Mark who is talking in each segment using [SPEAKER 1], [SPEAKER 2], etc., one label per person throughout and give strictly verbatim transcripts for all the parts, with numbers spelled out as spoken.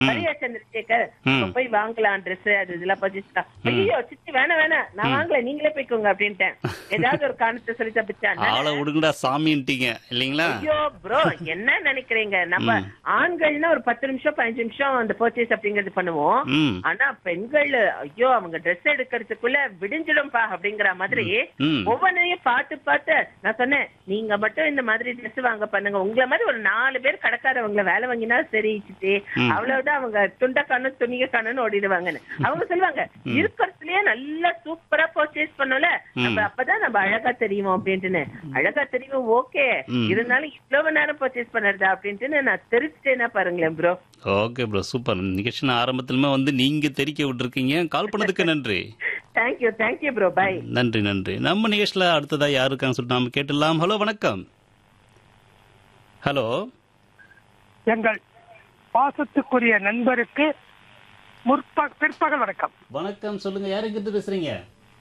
[SPEAKER 1] சரியா சந்திரசேகர்
[SPEAKER 2] ம்.
[SPEAKER 1] அப்ப போய் வாங்கலாம் ட்ரெஸ் அது இதெல்லாம் பர்ச்சேஸ் ஐயோ சித்தி வேணாம் வேணாம் நான் வாங்கல நீங்களே போய்க்கோங்க அப்படின்ட்டேன் ஏதாவது ஒரு காரணத்தை சொல்லி தப்பிச்சா
[SPEAKER 2] ஆளை விடுங்கடா சாமின்ட்டீங்க இல்லைங்களா?
[SPEAKER 1] ஐயோ ப்ரோ என்ன நினைக்கிறீங்க நம்ம
[SPEAKER 2] ம்.
[SPEAKER 1] ஆண்கள்னா ஒரு பத்து நிமிஷம் பதினஞ்சு நிமிஷம் அந்த பர்ச்சேஸ் அப்படிங்கறது பண்ணுவோம்
[SPEAKER 2] ம்.
[SPEAKER 1] ஆனா பெண்கள் ஐயோ அவங்க ட்ரெஸ் எடுக்கிறதுக்குள்ள விடிஞ்சிடும்பா அப்படிங்கிற மாதிரி
[SPEAKER 2] ம்.
[SPEAKER 1] ஒவ்வொன்றையும் பார்த்து பார்த்து நான் சொன்னேன் நீங்க மட்டும் இந்த மாதிரி ட்ரெஸ் வாங்க பண்ணுங்க உங்களை மாதிரி ஒரு நாலு பேர் கடைக்காரவங்களை வேலை வாங்கினா சரி சித்தி
[SPEAKER 2] ம்.
[SPEAKER 1] அவ்வளவுதான் அவங்க துண்ட காணும் துணிய காணும்னு ஓடிடுவாங்கன்னு அவங்க சொல்லுவாங்க இருக்கிறதுலயே நல்லா சூப்பரா பர்ச்சேஸ் பண்ணல நம்ம அப்பதான் நம்ம அழகா தெரியும் அப்படின்ட்டுன்னு அழகா தெரியும் ஓகே
[SPEAKER 2] ம்.
[SPEAKER 1] இருந்தாலும் இவ்வளவு நேரம் பர்ச்சேஸ் பண்ணறதா அப்படின்ட்டு நான் தெரிஞ்சுட்டேன்னா பாருங்களேன் ப்ரோ.
[SPEAKER 2] Okay bro super. நிகழ்ச்சி ஆரம்பத்திலுமே வந்து நீங்க தெரிக்க விட்டுருக்கீங்க. கால் பண்ணதுக்கு நன்றி.
[SPEAKER 1] Thank you thank you bro bye.
[SPEAKER 2] நன்றி நன்றி. நம்ம நிகழ்ச்சியில அடுத்ததா யாரு இருக்காங்க சொல்லிட்டு நாம கேட்டுடலாம். ஹலோ வணக்கம். ஹலோ
[SPEAKER 3] எங்கள் பாசத்துக்குரிய நண்பருக்கு முற்ப பிற்பகல் வணக்கம்.
[SPEAKER 2] வணக்கம் சொல்லுங்க. யாரு கிட்ட பேசுறீங்க?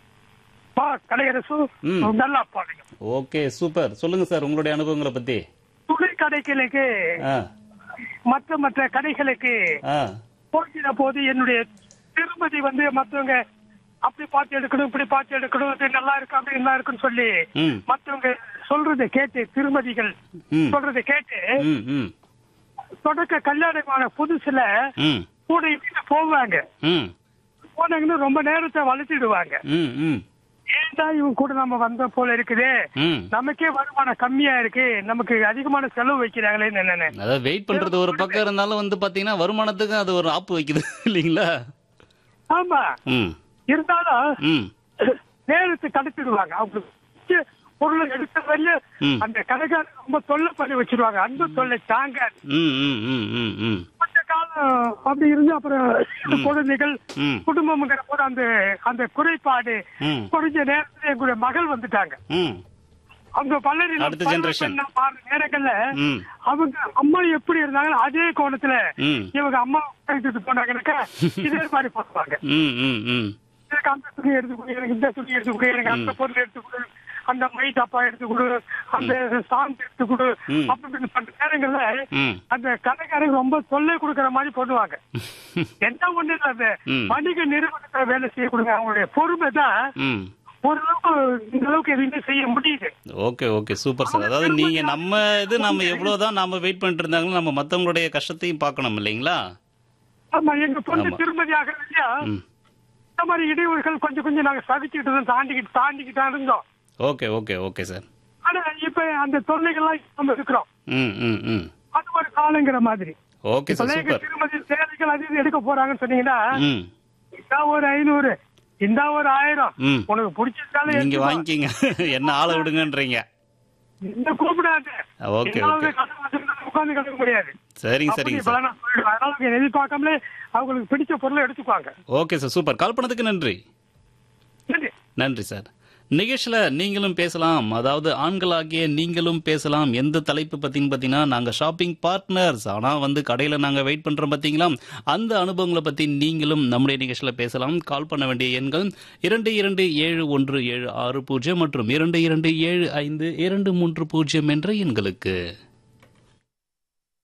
[SPEAKER 3] பா கலையரசு
[SPEAKER 2] ம்.
[SPEAKER 3] நல்லா பாருங்க.
[SPEAKER 2] Okay super. சொல்லுங்க சார் உங்களுடைய அனுபவங்களை பத்தி.
[SPEAKER 3] துணி கடைகளுக்கு
[SPEAKER 2] ஆ
[SPEAKER 3] மற்ற மற்ற கடைகளுக்கு
[SPEAKER 2] ஆ
[SPEAKER 3] போகிற போது என்னுடைய திருமதி வந்து மற்றவங்க அப்படி பார்த்து எடுக்கணும் இப்படி பார்த்து எடுக்கணும் இது நல்லா இருக்கு அப்படி நல்லா இருக்குன்னு சொல்லி
[SPEAKER 2] ம்
[SPEAKER 3] மற்றவங்க சொல்றதை கேட்டு திருமதிகள்
[SPEAKER 2] ம்
[SPEAKER 3] சொல்றதை கேட்டு
[SPEAKER 2] ம் ம்
[SPEAKER 3] தொடக்க கல்யாணமான புதுசுல
[SPEAKER 2] ம்
[SPEAKER 3] கூட இருந்து போவாங்க.
[SPEAKER 2] ம்
[SPEAKER 3] போனாங்கன்னு ரொம்ப நேரத்தை வளர்த்திடுவாங்க.
[SPEAKER 2] ம் ம்
[SPEAKER 3] ஏன்டா இவங்க கூட நம்ம வந்த போல இருக்குது
[SPEAKER 2] ம்
[SPEAKER 3] நமக்கே வருமானம் கம்மியா இருக்கு நமக்கு அதிகமான செலவு வைக்கிறாங்களேன்னு என்னன்னு
[SPEAKER 2] அதாவது வெயிட் பண்றது ஒரு பக்கம் இருந்தாலும் வந்து பாத்தீங்கன்னா வருமானத்துக்கு அது ஒரு ஆப்பு வைக்குது இல்லீங்களா?
[SPEAKER 3] ஆமா
[SPEAKER 2] ம்
[SPEAKER 3] இருந்தாலும்
[SPEAKER 2] ம்
[SPEAKER 3] நேரத்தை கடத்திடுவாங்க. அவங்க பொருள் எடுத்த வரையில
[SPEAKER 2] ம்.
[SPEAKER 3] அந்த கடைக்காரர் ரொம்ப தொல்லை பண்ணி வச்சிருவாங்க. அன்பு தொல்லை தாங்க
[SPEAKER 2] ம் ம் ம் ம் ம்
[SPEAKER 3] கொஞ்ச காலம் அப்படி இருந்து அப்புறம் குழந்தைகள்
[SPEAKER 2] ம்
[SPEAKER 3] குடும்பம்ங்கிற போது அந்த அந்த குறைபாடு
[SPEAKER 2] ம்
[SPEAKER 3] குறைஞ்ச நேரத்துல எங்களுடைய மகள் வந்துட்டாங்க.
[SPEAKER 2] ம்
[SPEAKER 3] அவங்க பல்லரில்
[SPEAKER 2] அடுத்த generation.
[SPEAKER 3] நேரங்கள்ல
[SPEAKER 2] ம்
[SPEAKER 3] அவங்க அம்மா எப்படி இருந்தாங்களோ அதே கோணத்துல
[SPEAKER 2] ம்
[SPEAKER 3] இவங்க அம்மா எடுத்துட்டு போனாங்கன்னாக்கா இதே மாதிரி பண்ணுவாங்க.
[SPEAKER 2] ம் ம் ம்
[SPEAKER 3] எனக்கு அந்த துணி எடுத்துக்கொடு எனக்கு இந்த துணி எடுத்துக்கொடு எனக்கு அந்த பொருள் எடுத்துக்கொடு அந்த மை டப்பா எடுத்துக்கொடு அந்த சாந்து எடுத்துக்கொடு
[SPEAKER 2] ம்.
[SPEAKER 3] அப்படி பண்ற நேரங்கள்ல
[SPEAKER 2] ம்
[SPEAKER 3] அந்த கடைக்காரங்க ரொம்ப தொல்லை கொடுக்கற மாதிரி பண்ணுவாங்க. என்ன ஒண்ணு இல்ல அந்த
[SPEAKER 2] ம்.
[SPEAKER 3] வணிக நிறுவனத்தை வேலை செய்யக்கூடிய அவங்களுடைய பொறுமை தான்
[SPEAKER 2] ம்
[SPEAKER 3] ஓரளவுக்கு இந்த அளவுக்கு எதுவுமே செய்ய முடியுது.
[SPEAKER 2] Okay okay super sir. அதாவது நீங்க நம்ம இது நம்ம எவ்வளவுதான் நாம வெயிட் பண்ணிட்டு இருந்தாலும் நம்ம மத்தவங்களுடைய கஷ்டத்தையும் பார்க்கணும் இல்லைங்களா?
[SPEAKER 3] ஆமா எங்க பொண்ணு
[SPEAKER 2] ஆமா.
[SPEAKER 3] திருமதி ஆகிறது இல்லையா
[SPEAKER 2] ம்
[SPEAKER 3] இந்த மாதிரி இடையூறுகள் கொஞ்சம் கொஞ்சம் நாங்க சகிச்சுக்கிட்டு இருந்தோம் தாண்டிக்கிட்டு தாண்டிக்கிட்டு தான் இருந்தோம்.
[SPEAKER 2] Okay okay okay sir.
[SPEAKER 3] ஆனா இப்ப அந்த தொல்லைகள்லாம் நம்ம இருக்கிறோம்.
[SPEAKER 2] ம் ம் ம்
[SPEAKER 3] அது ஒரு காலங்கிற மாதிரி
[SPEAKER 2] ஓகே சார்
[SPEAKER 3] இப்ப
[SPEAKER 2] சூப்பர்.
[SPEAKER 3] திருமதி சேவைகள் அது இது எடுக்க போறாங்கன்னு சொன்னீங்கன்னா
[SPEAKER 2] ம்
[SPEAKER 3] இந்த ஒரு ஐநூறு இந்த ஒரு ஆயிரம்
[SPEAKER 2] ம்
[SPEAKER 3] உனக்கு பிடிச்சிருந்தாலும்
[SPEAKER 2] நீங்க
[SPEAKER 3] எடுத்துக்கோ.
[SPEAKER 2] வாங்கிக்கிங்க என்ன ஆளை விடுங்கன்றீங்க.
[SPEAKER 3] இந்த கூப்பிடாது
[SPEAKER 2] ஓகே
[SPEAKER 3] என்னாவது
[SPEAKER 2] ஓகே
[SPEAKER 3] கடன் வச்சிருந்தா உட்கார்ந்து கட்டுக்க முடியாது.
[SPEAKER 2] சரிங்க
[SPEAKER 3] அப்படி
[SPEAKER 2] சரிங்க
[SPEAKER 3] இப்ப
[SPEAKER 2] சார்.
[SPEAKER 3] நான் சொல்லிடுவேன். அதனால அவங்க எதிர்பார்க்காமலே அவங்களுக்கு பிடிச்ச பொருளை எடுத்துக்குவாங்க.
[SPEAKER 2] Okay sir super. கால் பண்ணதுக்கு நன்றி.
[SPEAKER 3] நன்றி.
[SPEAKER 2] நன்றி சார். நிகழ்ச்சியில நீங்களும் பேசலாம். அதாவது ஆண்களாகிய நீங்களும் பேசலாம். எந்த தலைப்பு பத்தின்னு பாத்தீங்கன்னா நாங்க ஷாப்பிங் பார்ட்னர்ஸ் ஆனா வந்து கடையில நாங்க வெயிட் பண்றோம் பாத்தீங்களா அந்த அனுபவங்களை பத்தி நீங்களும் நம்முடைய நிகழ்ச்சியில பேசலாம். கால் பண்ண வேண்டிய எண்கள் இரண்டு இரண்டு ஏழு ஒன்று ஏழு ஆறு பூஜ்ஜியம் மற்றும் இரண்டு இரண்டு ஏழு ஐந்து இரண்டு மூன்று பூஜ்ஜியம் என்ற எண்களுக்கு.